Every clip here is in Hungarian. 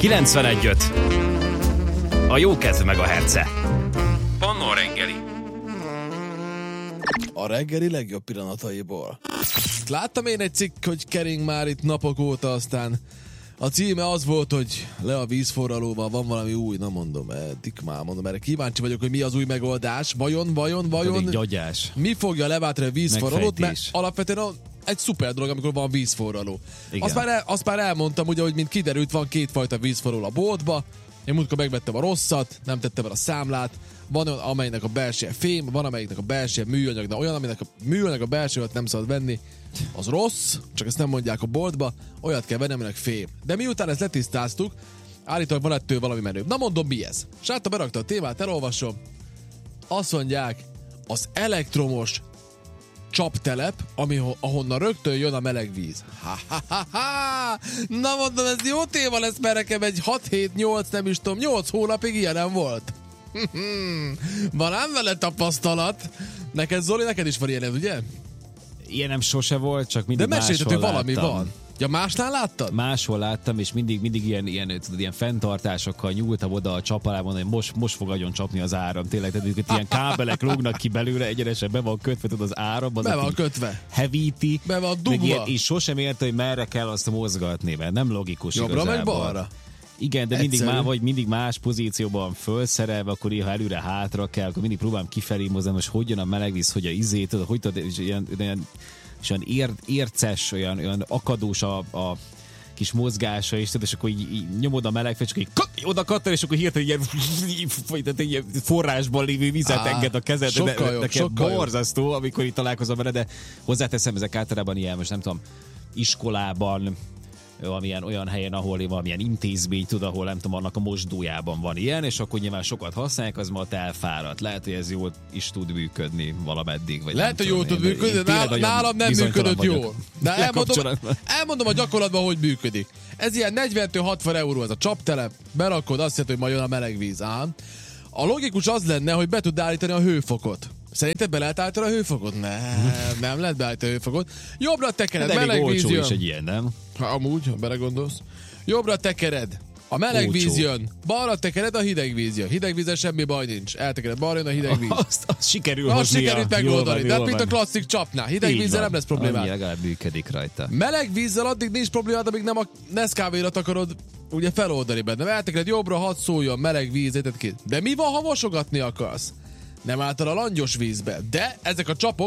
91.5. A jó kedv meg a herce. Pannó reggeli. A reggeli legjobb pillanataiból. Láttam én egy cikk, hogy kering már itt napok óta, aztán a címe az volt, hogy le a vízforralóval, van valami új, na mondom, erre kíváncsi vagyok, hogy mi az új megoldás. Vajon Gyagyás. mi fogja leváltani a vízforralót, mert alapvetően egy szuper dolog, amikor van vízforraló. Azt már elmondtam, ugye, hogy mint kiderült, van kétfajta vízforraló a boltba. Én múltkor megvettem a rosszat, nem tettem el a számlát. Van olyan, amelynek a belseje fém, van amelyiknek a belseje műanyag, de olyan, aminek a műanyag a belsejét nem szabad venni, az rossz, csak ezt nem mondják a boltba, olyat kell venni, aminek fém. De miután ezt letisztáztuk, állítólag van ettől valami menőbb. Na mondom, mi ez? Sátta berakta a témát, elolvasom. Azt mondják, az elektromos csaptelep, ahonnan rögtön jön a meleg víz. Na mondom, ez jó téma lesz, mert nekem egy 6-7-8, nem is tudom, 8 hónapig ilyen nem volt. Van ám vele tapasztalat. Neked, Zoli, neked is van ilyened, ugye? Ilyenem sose volt, csak mindig máshol láttam. De mesélted, hogy valami van. Ja, másnál láttad? Máshol láttam, és mindig ilyen fenntartásokkal nyúltam oda a csap alá, mondani, hogy most fog agyon csapni az áram. Tényleg, tehát ilyen kábelek lógnak ki belőle, egyenesen be van kötve, tudod, az áram. Be van kötve. Hevíti. Be van dugva. És sosem érte, hogy merre kell azt mozgatni, mert nem logikus jobbra igazából. Meg balra? Igen, de mindig más pozícióban fölszerelve, akkor ha előre-hátra kell, akkor mindig próbálom kifelé mozdulni, most hogy jön a melegvíz, hogy a izé, tudod, hogy tudod, és olyan érces, olyan akadós a kis mozgása, és akkor így nyomod a melegfét, csak így oda kattan, és akkor hirtelen ilyen forrásban lévő vizet enged a kezed. Nekem borzasztó, amikor itt találkozom vele, de hozzáteszem, ezek általában ilyen, most nem tudom, iskolában, valamilyen olyan helyen, ahol valamilyen intézmény, ahol nem tudom, annak a mosdójában van ilyen, és akkor nyilván sokat használják, az ma elfáradt. Lehet, hogy ez jól is tud működni valameddig. Vagy lehet, hogy jól tud működni, de nálam nem működött jól. De elmondom a gyakorlatban, hogy működik. Ez ilyen 40-60 euró ez a csaptelep, berakod, azt jelenti, hogy majd jön a meleg víz. A logikus az lenne, hogy be tud állítani a hőfokot. Szerinted be lehet állítani a hőfokot? Nem lehet beállítani a hőfokot. Jobbra tekered, meleg víz jön. Is egy ilyen, nem? Amúgy, ha belegondolsz. Jobbra tekered, a meleg víz jön. Balra tekered, a hideg víz jön. Hideg vízzel semmi baj nincs. Eltekered, balra jön a hideg víz. Azt sikerül hoznia. Azt sikerült megoldani. De mint a klasszik csapnál. Hideg vízzel nem lesz problémád. Annyi legalább működik rajta. Meleg vízzel addig nincs problémád, amíg nem a Nescaférat akarod ugye feloldani benne. Eltekered jobbra, hadd szóljon, meleg víz, érted ki. De mi van, ha mosogatni akarsz? Nem álltad a langyos vízbe. De ezek a csapok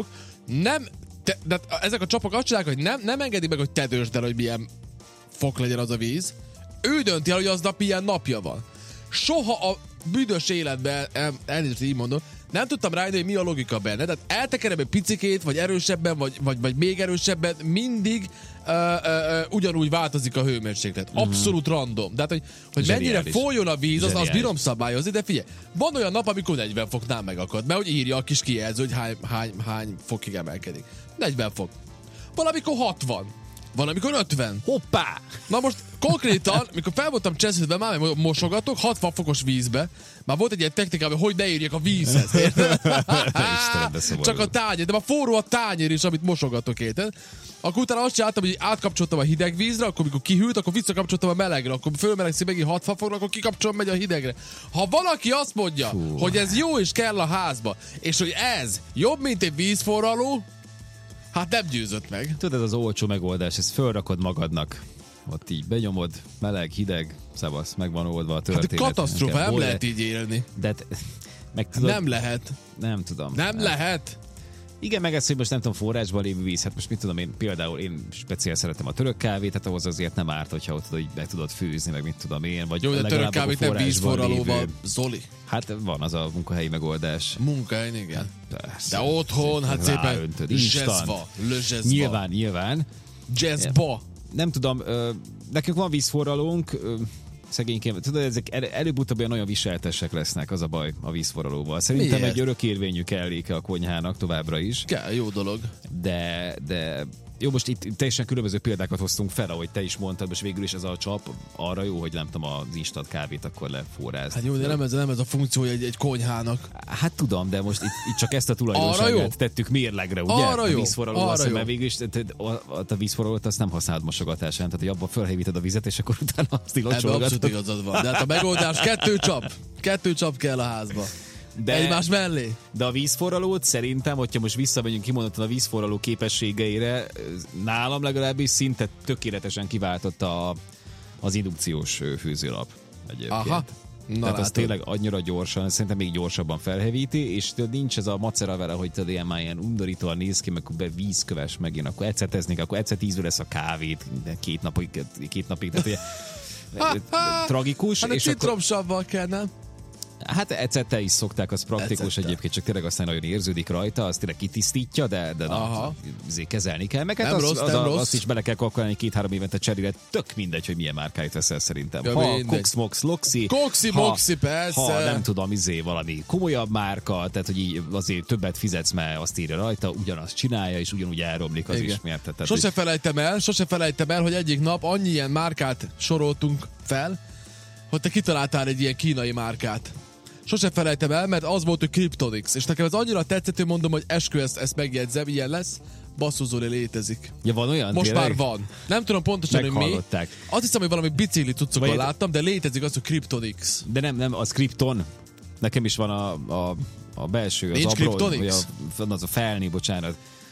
ezek a csapok azt csinálják, hogy nem engedik meg, hogy te döntsd el, hogy milyen fok legyen az a víz. Ő dönti el, hogy aznap milyen napja van. Soha a büdös életben, elnézést így mondom, nem tudtam rájönni, hogy mi a logika benne. Tehát eltekerem egy picikét, vagy erősebben, vagy még erősebben, mindig ugyanúgy változik a hőmérséklet. Abszolút random. Tehát, hogy mennyire folyjon a víz, az bírom szabályozni, de figyelj, van olyan nap, amikor 40 foknál megakad, mert hogy írja a kis kijelző, hogy hány fokig emelkedik. 40 fok. Valamikor 60. Van, amikor 50. Hoppá! Na most konkrétan, mikor fel voltam csesződve, már mosogatok 60 fokos vízbe, már volt egy ilyen technikában, hogy ne érjek a vízhez, érted? Csak a tányér, de már forró a tányér is, amit mosogatok, érted? Akkor utána azt csináltam, hogy átkapcsoltam a hideg vízre, akkor mikor kihűlt, akkor visszakapcsoltam a melegre, akkor fölmelegszik megint 60 fokra, akkor kikapcsolom, megy a hidegre. Ha valaki azt mondja, hogy ez jó és kell a házba, és hogy ez jobb, mint egy vízforraló, hát nem győzött meg. Tudod, ez az olcsó megoldás, ezt fölrakod magadnak. Ott így benyomod, meleg, hideg, szavasz, meg van oldva a történet. Hát katasztrófa, nem lehet így élni. De meg tudod, nem lehet. Nem tudom. Nem lehet. Igen, meg ez, hogy most nem tudom, forrásban lévő víz. Hát most mit tudom én, például én speciál szeretem a török kávét, tehát ahhoz azért nem árt, hogyha ott hogy be tudod főzni, meg mit tudom én. Vagy jó, de török kávét nem vízforralóval, Zoli. Hát van az a munkahelyi megoldás. Munkahely, igen. Persze, de otthon, hát szépen zsezva. Nyilván. Jazzba. Nem tudom, nekünk van vízforralónk, szegényként, tudod, ezek előbb-utóbb olyan viseltesek lesznek, az a baj a vízforralóval. Szerintem miért? Egy örökérvényű kelléke a konyhának továbbra is. Kell, jó dolog. De Jó, most itt teljesen különböző példákat hoztunk fel, ahogy te is mondtad, most végül is ez a csap arra jó, hogy nem tudom, az instant kávét akkor leforráz. Hát jó, de nem ez a funkciója egy konyhának. Hát tudom, de most itt csak ezt a tulajdonságát tettük mérlegre, ugye? Arra jó. Mert végül is a vízforralót azt nem használod mosogatásán, tehát hogy abban felhívítod a vizet, és akkor utána azt ilocsolgatod. Ebben abszolút igazad van. De hát a megoldás 2 csap. 2 csap kell a házba. Egymás mellé. De a vízforralót szerintem, hogyha most visszamegyünk kimondottan a vízforraló képességeire, nálam legalábbis szinte tökéletesen kiváltotta az indukciós főzőlap egyébként. Aha. Tehát az tényleg annyira gyorsan, szerintem még gyorsabban felhevíti, és nincs ez a macera vele, hogy tudod, ilyen undorítóan néz ki, meg akkor vízköves megint, akkor egyszer tesznek, akkor egyszer 10 lesz a kávét, 2 napig, tehát ugye, tragikus. Hát a citromsavval kell, nem? Hát ecettel is szokták, az praktikus ecettel. Egyébként, csak tényleg aztán nagyon érződik rajta, az tényleg kitisztítja, de azért kezelni kell. Meg hát azt is bele kell kalkulálni 2-3 évente cserére, tök mindegy, hogy milyen márkáit veszel szerintem. Ja, ha Cox-Mox, Loxi, Moxi, persze. Ha nem tudom, valami komolyabb márka, tehát hogy így azért többet fizetsz, mert azt írja rajta, ugyanazt csinálja, és ugyanúgy elromlik az ismertet. Sose felejtem el, hogy egyik nap annyi ilyen márkát soroltunk fel, hogy te kitaláltál egy ilyen kínai márkát. Sose felejtem el, mert az volt, hogy Kryptonix. És nekem ez annyira tetszett, hogy mondom, hogy eskü, ezt megjegyzem, ilyen lesz. Basszus Zoli, létezik. Ja, van olyan? Most tényleg? Már van. Nem tudom pontosan, hogy mi. Azt hiszem, hogy valami bicikli cuccokban láttam, de létezik az, hogy Kryptonix. De nem, az Krypton. Nekem is van a belső, az abról, az a felni, bocsánat.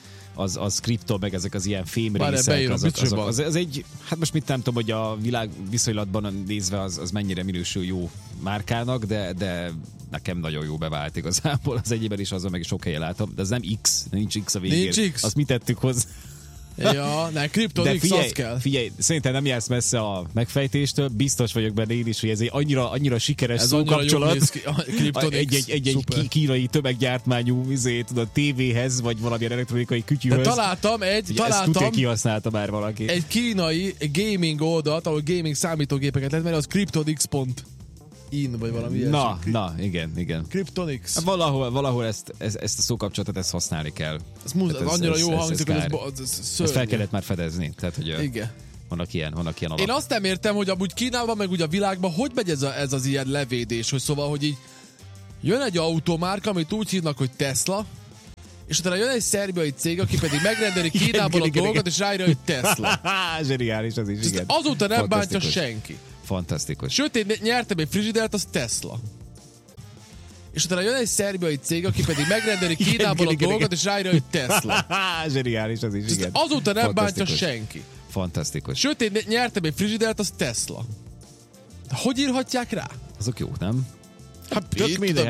Az kripto, meg ezek az ilyen fémrészek, az egy, hát most mit nem tudom, hogy a világ viszonylatban nézve az mennyire minősül jó márkának, de nekem nagyon jó bevált igazából. Az egyében is azon meg sok helyen látom, de ez nem X, nincs X a végén. Nincs X. Azt mit tettük hozzá? Ja, ne, Krypton X, az kell. Figyelj, szerintem nem jársz messze a megfejtéstől, biztos vagyok benne én is, hogy ez egy annyira sikeres szókapcsolat. Egy kínai tömeggyártmányú tévéhez, vagy valamilyen elektronikai kütyűhöz. Találtam. Ezt kihasználta már valaki. Egy kínai gaming oldalt, ahol gaming számítógépeket lehet, mert az CryptonX.in, vagy valami ilyesmi. Na, igen. Kryptonix. Valahol ezt a szókapcsolatot ezt használni kell. Ez annyira jó hangzik, hogy ez ezt fel kellett már fedezni. Tehát, hogy igen. Vannak ilyen alap. Én azt nem értem, hogy amúgy Kínában, meg úgy a világban, hogy megy ez az ilyen levédés, hogy szóval, hogy így jön egy automárka, amit úgy hívnak, hogy Tesla, és utána jön egy szerbiai cég, aki pedig megrendeli Kínában a dolgot, és ráírja, hogy Tesla. Zseniális ez is, igen. Azóta nem bántja senki. Fantasztikus. Sőt, én nyertem egy frigidert, az Tesla. És utána jön egy szerbiai cég, aki pedig megrendeli Kínában a dolgot, és ráírja, hogy Tesla. Zseniális ez is, igen. Azóta nem bántja senki. Fantasztikus. Sőt, én nyertem egy frigidert, az Tesla. Hogy írhatják rá? Azok jók, nem? Hát tök mindegy,